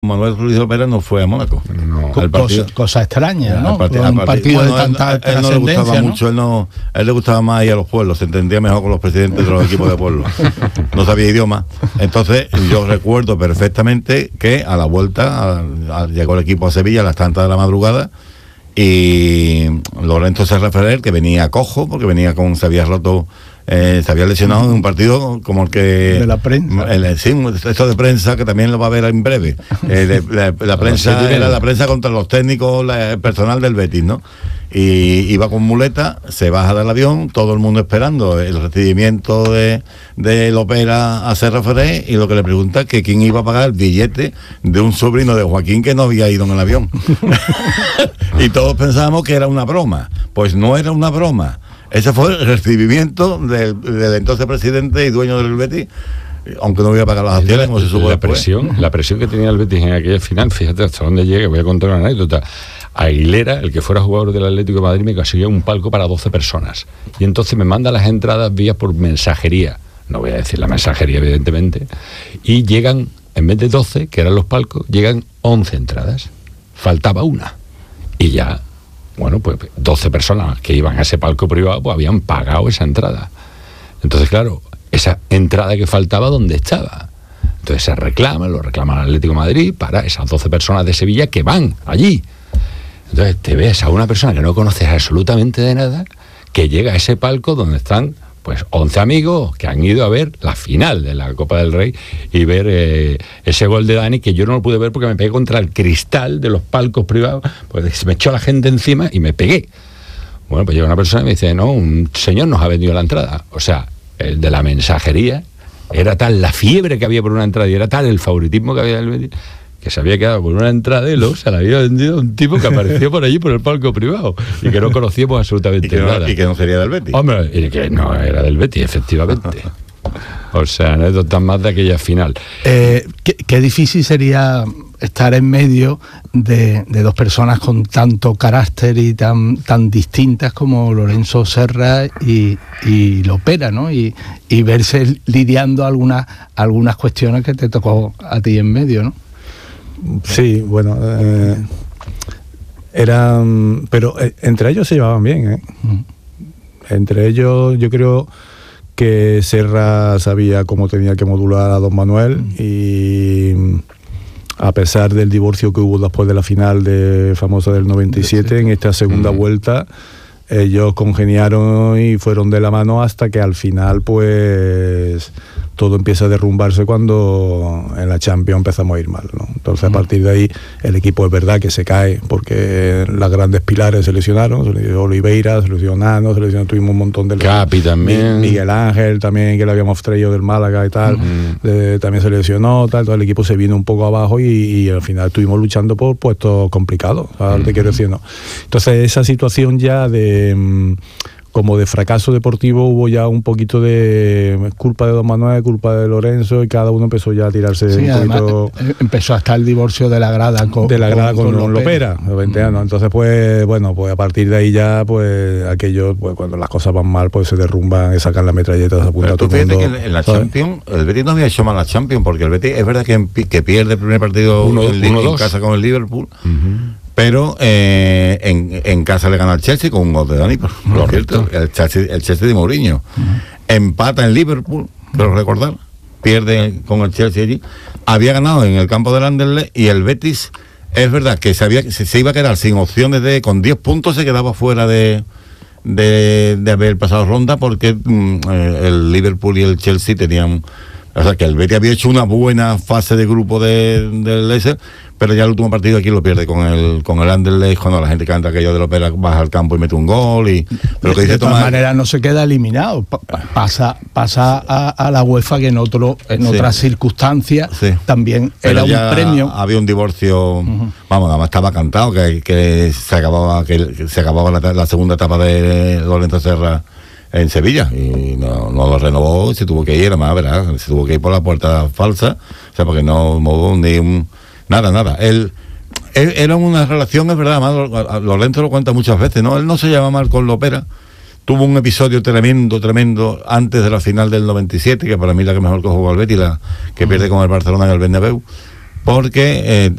Manuel Ruiz Lopera no fue a Mónaco. No. Cosa extraña, ¿no? Un partido de tanta trascendencia, él no le gustaba mucho, él le gustaba más ir a los pueblos, se entendía mejor con los presidentes de los equipos de pueblo. No sabía idioma. Entonces, yo recuerdo perfectamente que a la vuelta llegó el equipo a Sevilla a las tantas de la madrugada y Lorenzo Serra Ferrer, que venía cojo, porque se había roto, se había lesionado en un partido como el que... De la prensa. Esto de prensa, que también lo va a ver en breve. La prensa era la prensa contra los técnicos, el personal del Betis, ¿no? Y iba con muleta, se baja del avión, todo el mundo esperando el recibimiento de Lopera a Serra Ferrer, y lo que le pregunta es que quién iba a pagar el billete de un sobrino de Joaquín que no había ido en el avión. Y todos pensábamos que era una broma. Pues no era una broma. Ese fue el recibimiento del entonces presidente y dueño del Betis, aunque no iba a pagar las acciones, como se supo después. La presión que tenía el Betis en aquella final, fíjate hasta dónde llegue, voy a contar una anécdota. Aguilera, el que fuera jugador del Atlético de Madrid, me consiguió un palco para 12 personas. Y entonces me manda las entradas vía por mensajería. No voy a decir la mensajería, evidentemente. Y llegan, en vez de 12, que eran los palcos, llegan 11 entradas. Faltaba una. Y ya, bueno, pues 12 personas que iban a ese palco privado, pues habían pagado esa entrada. Entonces, claro, esa entrada que faltaba, ¿dónde estaba? Entonces lo reclama el Atlético de Madrid para esas 12 personas de Sevilla que van allí. Entonces te ves a una persona que no conoces absolutamente de nada, que llega a ese palco donde están pues 11 amigos que han ido a ver la final de la Copa del Rey y ver ese gol de Dani, que yo no lo pude ver porque me pegué contra el cristal de los palcos privados, pues se me echó la gente encima y me pegué. Bueno, pues llega una persona y me dice, no, un señor nos ha vendido la entrada. O sea, el de la mensajería, era tal la fiebre que había por una entrada y era tal el favoritismo que había del Betis, que se había quedado con una entrada y luego se la había vendido a un tipo que apareció por allí por el palco privado y que no conocíamos absolutamente nada. Y que no sería del Betis. Hombre, y que no era del Betis, efectivamente. O sea, anécdotas más de aquella final. Qué difícil sería estar en medio de dos personas con tanto carácter y tan distintas como Lorenzo Serra y Lopera, ¿no? Y verse lidiando algunas cuestiones que te tocó a ti en medio, ¿no? Sí, bueno, pero entre ellos se llevaban bien, Entre ellos yo creo que Serra sabía cómo tenía que modular a don Manuel y a pesar del divorcio que hubo después de la final famosa del 97, en esta segunda vuelta ellos congeniaron y fueron de la mano hasta que al final pues todo empieza a derrumbarse cuando en la Champions empezamos a ir mal, ¿no? Entonces a partir de ahí el equipo es verdad que se cae porque las grandes pilares se lesionaron, se lesionó Oliveira, se lesionó Nano, tuvimos un montón de Capi también, Miguel Ángel también, que lo habíamos traído del Málaga y tal, también se lesionó, tal, todo el equipo se vino un poco abajo y al final estuvimos luchando por puestos complicados, ¿sabes? Te quiero decir, ¿no? Entonces esa situación ya como de fracaso deportivo hubo ya un poquito de culpa de don Manuel, culpa de Lorenzo, y cada uno empezó ya a tirarse un poquito. Empezó hasta el divorcio de la grada con Lopera, los 20 años. Entonces pues bueno, pues a partir de ahí ya pues aquello, pues cuando las cosas van mal pues se derrumban y sacan la metralleta, se apunta a todo el mundo. Que en la Champions el Betis no había hecho mal la Champions, porque el Betis es verdad que pierde el primer partido en casa con el Liverpool. Pero en casa le gana al Chelsea con un gol de Dani, por cierto, el Chelsea de Mourinho. Empata en Liverpool, quiero recordar, pierde con el Chelsea allí. Había ganado en el campo del Anderlecht y el Betis, es verdad que se iba a quedar sin opciones con 10 puntos, se quedaba fuera de haber pasado ronda, porque el Liverpool y el Chelsea tenían... O sea, que el Betis había hecho una buena fase de grupo del Leicester, pero ya el último partido aquí lo pierde con el Anderlecht, cuando la gente canta aquello de Lopera, baja al campo y mete un gol. Pero que de todas maneras no se queda eliminado, pasa a la UEFA, que en otras circunstancias también pero era un premio. Había un divorcio, vamos, nada más estaba cantado que se acababa la segunda etapa de Lorenzo Serra en Sevilla, y no lo renovó, se tuvo que ir, además, ¿verdad? Se tuvo que ir por la puerta falsa, o sea, porque no hubo nada. Él era una relación, es verdad, además Lorenzo lo cuenta muchas veces, ¿no? Él no se llevaba mal con Lopera, tuvo un episodio tremendo antes de la final del 97, que para mí la que mejor que jugó al Betis, la que pierde con el Barcelona en el Bernabéu, porque